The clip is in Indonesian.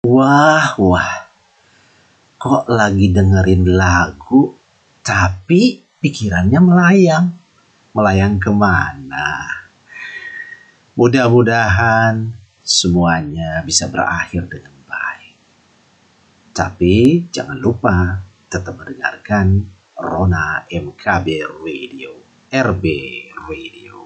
Wah, wah, kok lagi dengerin lagu, tapi pikirannya melayang. Melayang kemana? Mudah-mudahan semuanya bisa berakhir dengan baik. Tapi jangan lupa tetap mendengarkan Rona MKB Radio, RB Radio.